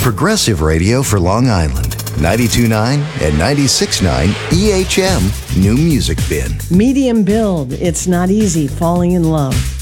progressive radio for Long Island. 92.9 and 96.9 EHM New Music Bin. Medium build. It's not easy falling in love.